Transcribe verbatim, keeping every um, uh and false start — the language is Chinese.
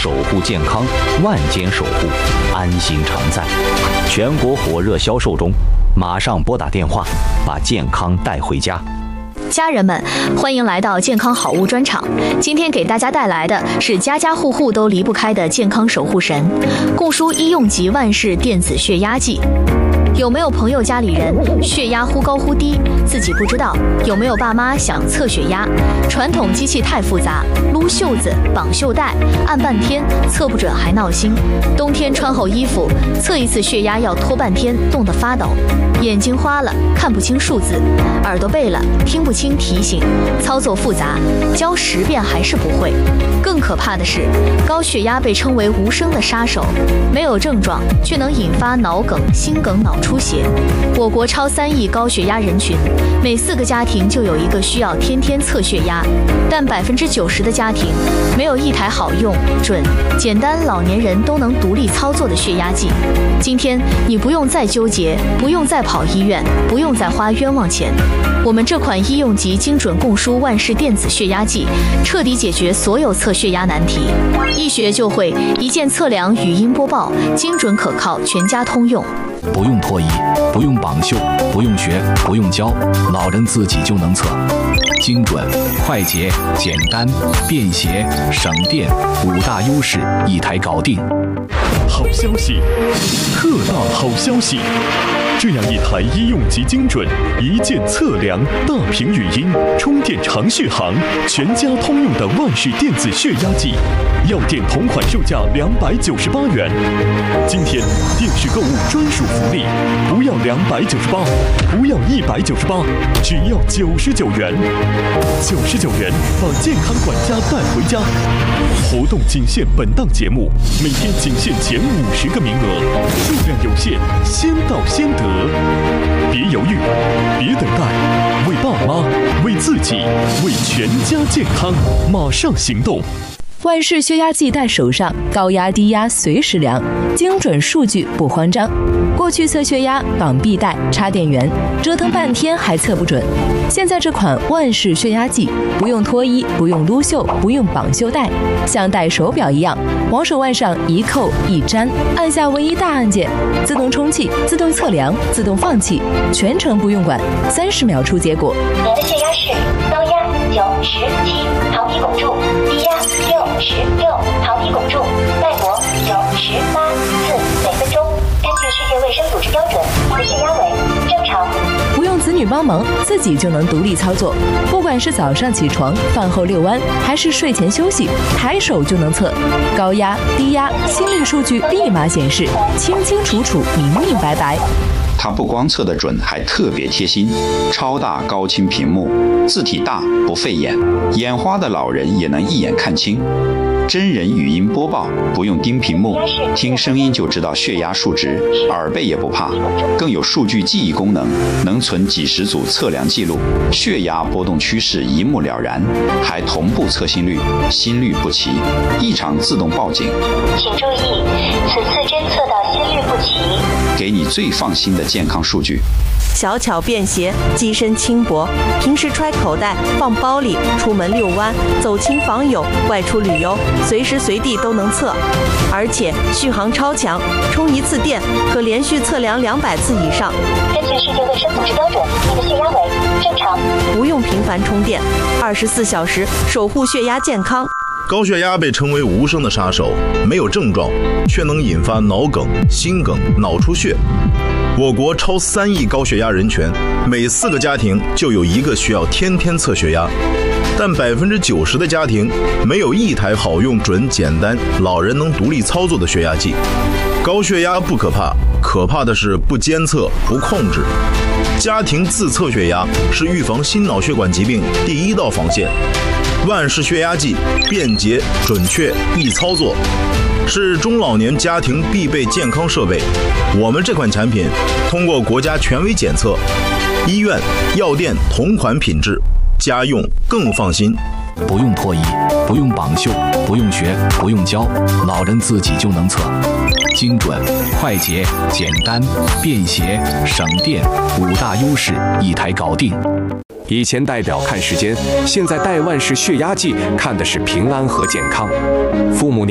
守护健康，万间守护，安心常在。全国火热销售中，马上拨打电话，把健康带回家。 家人们，欢迎来到健康好物专场。今天给大家带来的是家家户户都离不开的健康守护神——共舒医用级万氏电子血压计。有没有朋友家里人血压忽高忽低，自己不知道？有没有爸妈想测血压？传统机器太复杂，撸袖子、绑袖带，按半天测不准还闹心。冬天穿厚衣服，测一次血压要拖半天，冻得发抖。眼睛花了，看不清数字；耳朵背了，听不清提醒。操作复杂，教十遍还是不会。更可怕的是，高血压被称为无声的杀手，没有症状却能引发脑梗、心梗、脑出血。我国超三亿高血压人群，每四个家庭就有一个需要天天测血压，但百分之九十的家庭没有一台好用、准、简单、老年人都能独立操作的血压计。今天你不用再纠结，不用再跑医院，不用再花冤枉钱。我们这款医用级精准共舒万氏电子血压计，彻底解决所有测血压难题，一学就会，一键测量，语音播报，精准可靠，全家通用。 不用脱衣，不用绑袖，不用学，不用教，老人自己就能测。精准、快捷、简单、便携、省电，五大优势一台搞定。 好消息，特大好消息！这样一台医用级精准、一键测量、大屏语音、充电长续航、全家通用的万氏电子血压计，药店同款售价两百九十八元。今天电视购物专属福利，不要两百九十八，不要一百九十八，只要九十九元。九十九元把健康管家带回家。活动仅限本档节目，每天仅限前五十个名额，数量有限，先到先得。别犹豫，别等待，为爸妈，为自己，为全家健康，马上行动！ 万氏血压计带手上，高压低压随时量，精准数据不慌张。过去测血压绑臂带、插电源，折腾半天还测不准。现在这款万氏血压计，不用脱衣，不用撸袖，不用绑袖带，像戴手表一样，往手腕上一扣一粘，按下唯一大按键，自动充气、自动测量、自动放气，全程不用管，三十秒出结果。 您的血压是高压九十七毫米汞柱，低压六十六毫米汞柱，脉搏九十八次每分钟。根据世界卫生组织标准，您的血压为正常。 不用子女帮忙，自己就能独立操作。不管是早上起床、饭后遛弯，还是睡前休息，抬手就能测。高压、低压、心率数据立马显示，清清楚楚、明明白白。 它不光测得准，还特别贴心，超大高清屏幕，字体大不费眼，眼花的老人也能一眼看清。真人语音播报，不用盯屏幕，听声音就知道血压数值，耳背也不怕。更有数据记忆功能，能存几十组测量记录，血压波动趋势一目了然，还同步测心率，心率不齐，异常自动报警。 请注意，此次侦测到心率不齐， 给你最放心的健康数据。 小巧便携，机身轻薄，平时揣口袋、放包里，出门遛弯、走亲访友、外出旅游，随时随地都能测。而且续航超强，充一次电可连续测量两百次以上。 根据世界卫生组织标准，您的血压为正常。 不用频繁充电，二十四小时守护血压健康。 高血压被称为无声的杀手，没有症状，却能引发脑梗、心梗、脑出血。我国超三亿高血压人群，每四个家庭就有一个需要天天测血压，但百分之九十的家庭没有一台好用、准、简单、老人能独立操作的血压计。高血压不可怕，可怕的是不监测、不控制。家庭自测血压是预防心脑血管疾病第一道防线。万氏血压计便捷、准确、易操作，是中老年家庭必备健康设备。我们这款产品通过国家权威检测，医院、药店同款品质，家用更放心。 不用脱衣，不用绑袖，不用学，不用教，老人自己就能测。精准、快捷、简单、便携、省电，五大优势一台搞定。 以前戴表看时间，现在戴万氏血压计看的是平安和健康。父母年